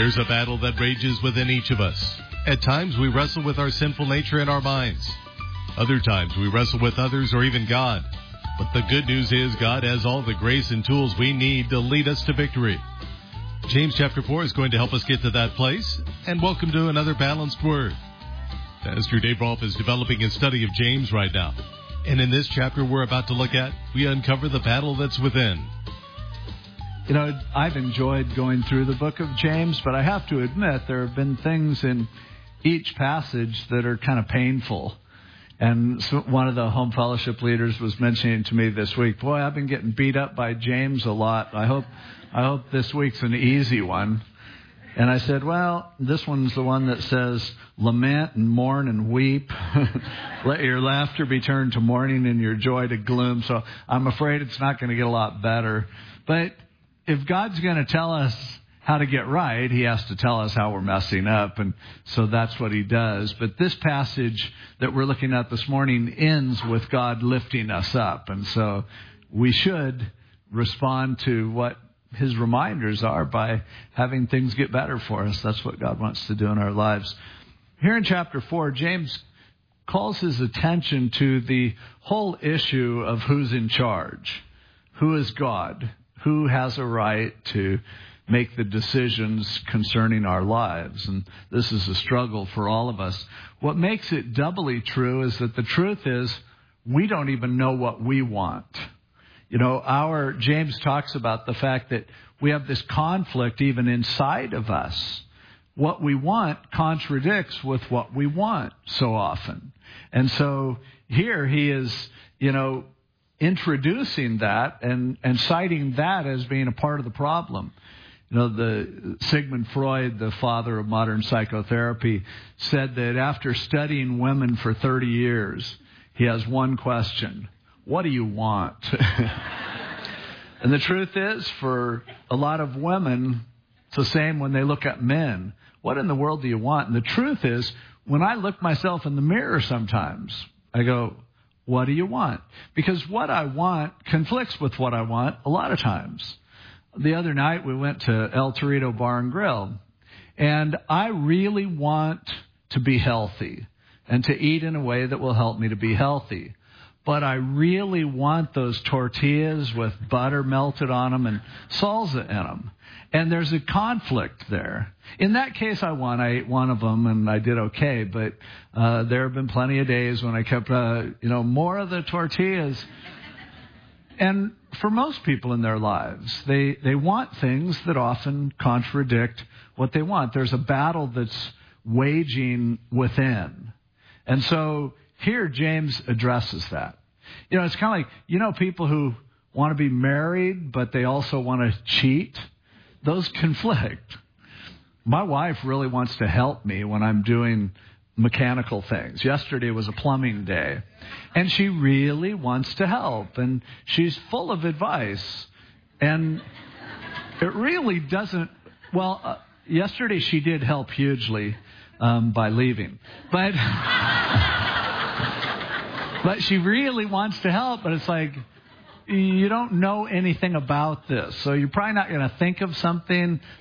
There's a battle that rages within each of us. At times we wrestle with our sinful nature in our minds. Other times we wrestle with others or even God. But the good news is God has all the grace and tools we need to lead us to victory. James chapter 4 is going to help us get to that place. And welcome to another balanced word. Pastor Dave Rolfe is developing a study of James right now. And in this chapter we're about to look at, we uncover the battle that's within. You know, I've enjoyed going through the book of James, but I have to admit there have been things in each passage that are kind of painful. And so one of the home fellowship leaders was mentioning to me this week, boy, I've been getting beat up by James a lot. I hope this week's an easy one. And I said, well, this one's the one that says, lament and mourn and weep. Let your laughter be turned to mourning and your joy to gloom. So I'm afraid it's not going to get a lot better. But if God's going to tell us how to get right, he has to tell us how we're messing up. And so that's what he does. But this passage that we're looking at this morning ends with God lifting us up. And so we should respond to what his reminders are by having things get better for us. That's what God wants to do in our lives. Here in chapter 4, James calls his attention to the whole issue of who's in charge. Who is God? Who has a right to make the decisions concerning our lives? And this is a struggle for all of us. What makes it doubly true is that the truth is we don't even know what we want. You know, James talks about the fact that we have this conflict even inside of us. What we want contradicts with what we want so often. And so here he is, introducing that and citing that as being a part of the problem. The Sigmund Freud, the father of modern psychotherapy, said that after studying women for 30 years, he has one question: what do you want? And the truth is, for a lot of women, it's the same when they look at men. What in the world do you want? And the truth is, when I look myself in the mirror sometimes, I go, what do you want? Because what I want conflicts with what I want a lot of times. The other night we went to El Torito Bar and Grill, and I really want to be healthy and to eat in a way that will help me to be healthy. But I really want those tortillas with butter melted on them and salsa in them. And there's a conflict there. In that case, I ate one of them and I did okay. But there have been plenty of days when I kept, more of the tortillas. And for most people in their lives, they want things that often contradict what they want. There's a battle that's waging within. And so here James addresses that. It's kind of like, people who want to be married, but they also want to cheat. Those conflict. My wife really wants to help me when I'm doing mechanical things. Yesterday was a plumbing day, and she really wants to help, and she's full of advice. And it really doesn't... yesterday she did help hugely by leaving. But she really wants to help, but it's like, you don't know anything about this, so you're probably not going to think of something